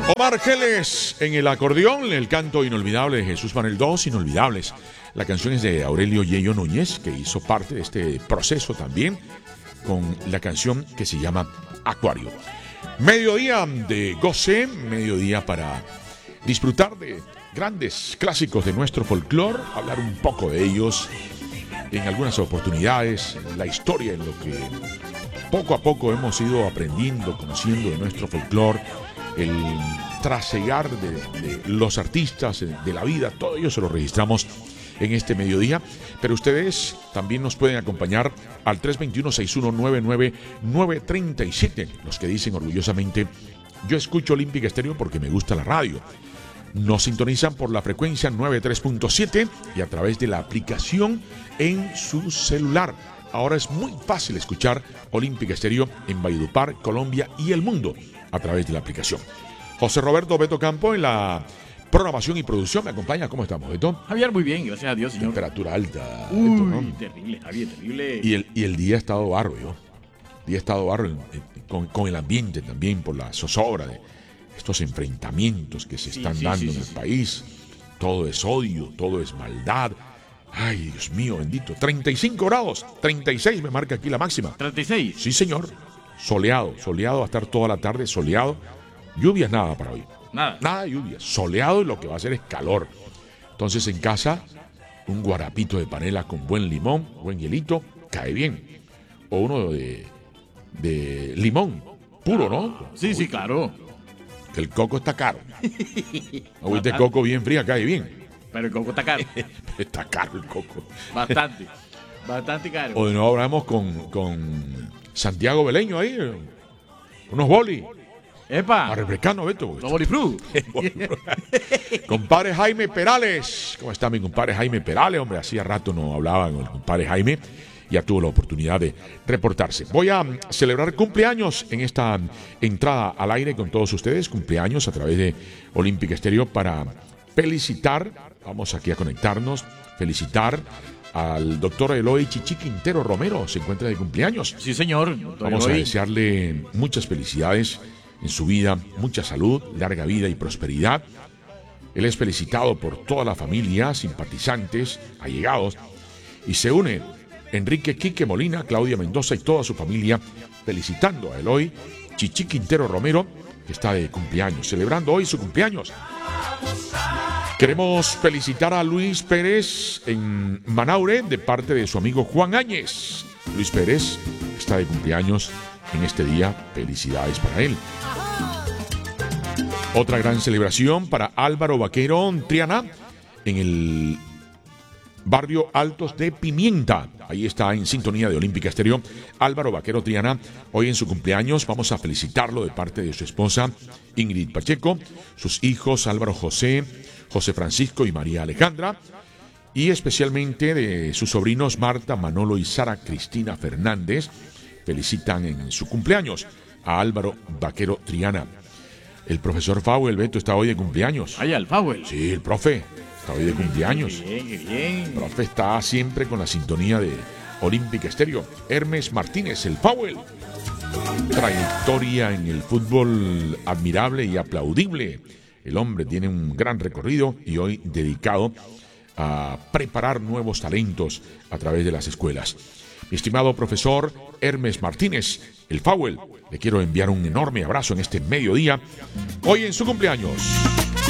Omar Geles en el acordeón, el canto inolvidable de Jesús Manuel II, Inolvidables. La canción es de Aurelio Yello Núñez, que hizo parte de este proceso también con la canción que se llama Acuario. Mediodía de goce, mediodía para disfrutar de grandes clásicos de nuestro folclore, hablar un poco de ellos en algunas oportunidades, en la historia, en lo que poco a poco hemos ido aprendiendo, conociendo de nuestro folclore, el trasegar de los artistas, de la vida, todo ello se lo registramos en este mediodía, pero ustedes también nos pueden acompañar al 321-6199937, los que dicen orgullosamente, yo escucho Olímpica Estéreo porque me gusta la radio. Nos sintonizan por la frecuencia 93.7 y a través de la aplicación en su celular. Ahora es muy fácil escuchar Olímpica Estéreo en Valledupar, Colombia y el mundo a través de la aplicación. José Roberto Beto Campo en la programación y producción me acompaña. ¿Cómo estamos, Beto? Javier, muy bien, gracias a Dios, señor. Temperatura alta. Uy, Beto, ¿no? terrible, Javier, terrible. Y el día ha estado barro, ¿yo? El día ha estado barro con el ambiente también por la zozobra de estos enfrentamientos que se están dando en el país. Todo es odio, todo es maldad. Ay, Dios mío, bendito. 35 grados, 36 me marca aquí la máxima. ¿36? Sí, señor. Soleado va a estar toda la tarde, soleado. Lluvias nada para hoy. Nada de lluvia. Soleado y lo que va a hacer es calor. Entonces en casa, un guarapito de panela con buen limón, buen hielito, cae bien. O uno de limón, puro, ¿no? Sí, claro. El coco está caro. Agüita de coco bien fría cae bien. Pero el coco está caro. Está caro el coco. Bastante caro. O de nuevo hablamos con Santiago Beleño ahí. Unos boli. ¡Epa! A refrescarnos, Beto. Los bolifru. Compadre Jaime Perales. ¿Cómo está mi compadre Jaime Perales? Hombre, hacía rato no hablaba con el compadre Jaime. Ya tuvo la oportunidad de reportarse. Voy a celebrar cumpleaños en esta entrada al aire con todos ustedes. Cumpleaños a través de Olímpica Estéreo para felicitar. Vamos aquí a conectarnos. Felicitar al doctor Eloy Chichi Quintero Romero. Se encuentra de cumpleaños. Sí, señor. Vamos a desearle muchas felicidades en su vida, mucha salud, larga vida y prosperidad. Él es felicitado por toda la familia, simpatizantes, allegados, y se une Enrique Quique Molina, Claudia Mendoza y toda su familia, felicitando a Eloy Chichi Quintero Romero, que está de cumpleaños, celebrando hoy su cumpleaños. Queremos felicitar a Luis Pérez en Manaure, de parte de su amigo Juan Áñez. Luis Pérez está de cumpleaños en este día, felicidades para él. Otra gran celebración para Álvaro Vaquero Triana en el barrio Altos de Pimienta. Ahí está en sintonía de Olímpica Estéreo. Álvaro Vaquero Triana, hoy en su cumpleaños, vamos a felicitarlo de parte de su esposa Ingrid Pacheco, sus hijos Álvaro José, José Francisco y María Alejandra, y especialmente de sus sobrinos Marta, Manolo y Sara Cristina Fernández. Felicitan en su cumpleaños a Álvaro Vaquero Triana. El profesor Fowell, Beto, está hoy de cumpleaños. Vaya, el Fowell. Sí, el profe está hoy de cumpleaños. Qué bien. El profe está siempre con la sintonía de Olímpica Estéreo. Hermes Martínez, el Fowell. Trayectoria en el fútbol admirable y aplaudible. El hombre tiene un gran recorrido y hoy dedicado a preparar nuevos talentos a través de las escuelas. Mi estimado profesor Hermes Martínez, el Fowell, le quiero enviar un enorme abrazo en este mediodía, hoy en su cumpleaños.